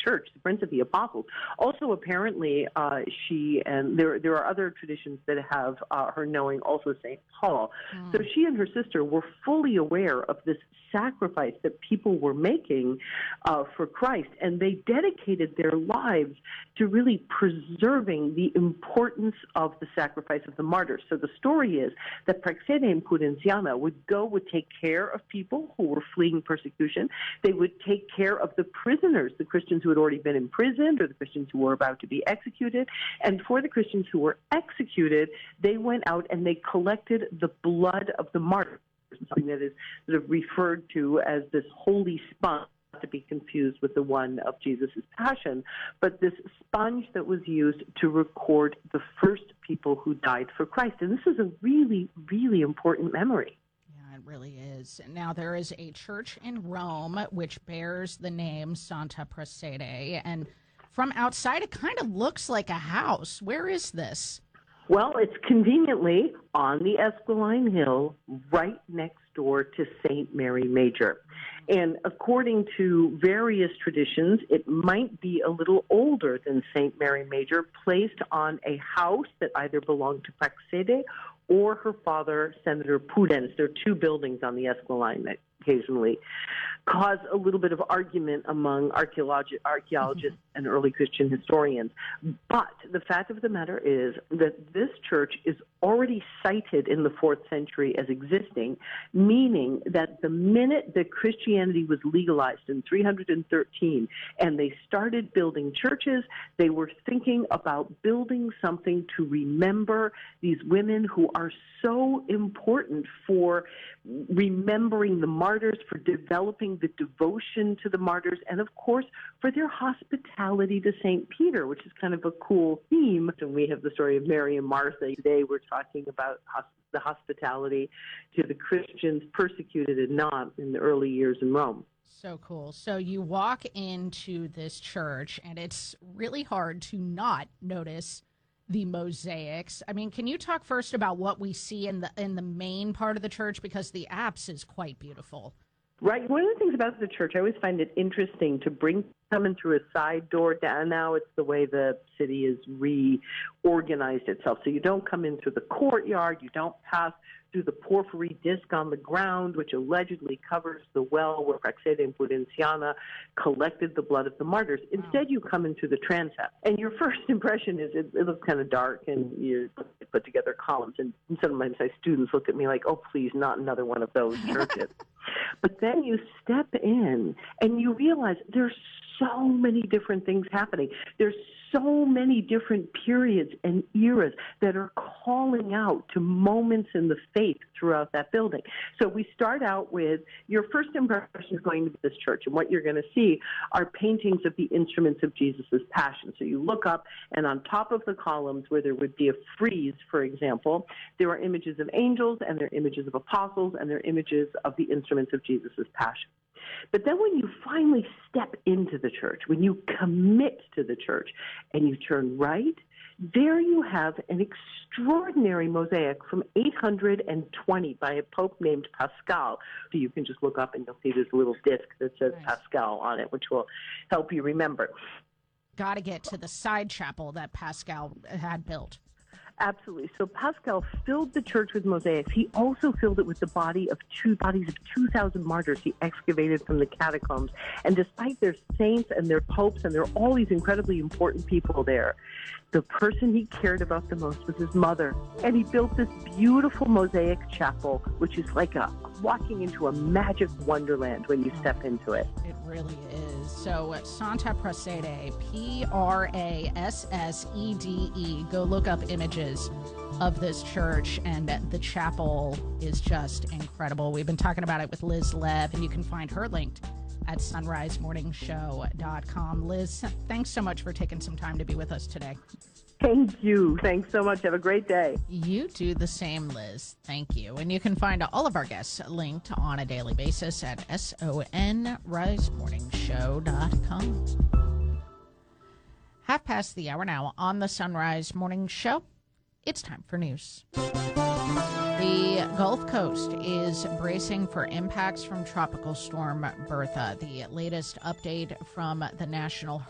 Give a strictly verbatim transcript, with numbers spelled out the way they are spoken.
church, the Prince of the Apostles. Also, apparently, uh, she and there there are other traditions that have uh, her knowing also Saint Paul. Mm. So she and her sister were fully aware of this sacrifice that people were making uh, for Christ, and they dedicated their lives to really preserving the importance of the sacrifice of the martyrs. So the story is that Praxedea and Pudenziana would go, would take care of people who were fleeing persecution. They would take care of the prisoners, the Christians who had already been imprisoned or the Christians who were about to be executed. And for the Christians who were executed, they went out and they collected the blood of the martyrs, something that is sort of referred to as this holy sponge, not to be confused with the one of Jesus' passion, but this sponge that was used to record the first people who died for Christ. And this is a really, really important memory. Yeah, it really is. Now, there is a church in Rome which bears the name Santa Prassede, and from outside it kind of looks like a house. Where is this? Well, it's conveniently on the Esquiline Hill, right next door to Saint Mary Major. And according to various traditions, it might be a little older than Saint Mary Major, placed on a house that either belonged to Praxedea or her father, Senator Pudens. There are two buildings on the Esquiline that occasionally cause a little bit of argument among archaeologi- archaeologists mm-hmm. and early Christian historians. But the fact of the matter is that this church is already cited in the fourth century as existing, meaning that the minute that Christianity was legalized in three hundred thirteen and they started building churches, they were thinking about building something to remember these women who are so important for remembering the martyrs, for developing the devotion to the martyrs, and of course for their hospitality to Saint Peter, which is kind of a cool theme. And we have the story of Mary and Martha. Today we're talking about hosp- the hospitality to the Christians persecuted and not in the early years in Rome. So cool. So you walk into this church and it's really hard to not notice the mosaics. I mean, can you talk first about what we see in the in the main part of the church, because the apse is quite beautiful. Right. One of the things about the church, I always find it interesting to bring someone through a side door down. Now it's the way the city has reorganized itself. So you don't come in through the courtyard, you don't pass through the porphyry disc on the ground, which allegedly covers the well where Praxedea and Pudenziana collected the blood of the martyrs. Instead, you come in through the transept. And your first impression is it, it looks kind of dark, and you put together columns. And sometimes my students look at me like, oh, please, not another one of those churches. But then you step in, and you realize there's so many different things happening. There's so many different periods and eras that are calling out to moments in the faith throughout that building. So we start out with your first impression is going to be this church, and what you're going to see are paintings of the instruments of Jesus' passion. So you look up, and on top of the columns where there would be a frieze, for example, there are images of angels, and there are images of apostles, and there are images of the instruments of Jesus' passion. But then when you finally step into the church, when you commit to the church and you turn right, there you have an extraordinary mosaic from eight hundred twenty by a pope named Pascal. So you can just look up and you'll see this little disc that says nice. Pascal on it, which will help you remember. Got to get to the side chapel that Pascal had built. Absolutely. So Pascal filled the church with mosaics. He also filled it with the body of two bodies of two thousand martyrs he excavated from the catacombs. And despite their saints and their popes and there are all these incredibly important people there, the person he cared about the most was his mother. And he built this beautiful mosaic chapel, which is like a walking into a magic wonderland when you step into it. It really is. So Santa Prassede, P R A S S E D E. Go look up images of this church, and the chapel is just incredible. We've been talking about it with Liz Lev, and you can find her linked at sunrise morning show dot com. Liz, thanks so much for taking some time to be with us today. Thank you. Thanks so much. Have a great day. You do the same, Liz. Thank you. And you can find all of our guests linked on a daily basis at sunrise morning show dot com. Half past the hour now on the Sunrise Morning Show. It's time for news. The Gulf Coast is bracing for impacts from Tropical Storm Bertha. The latest update from the National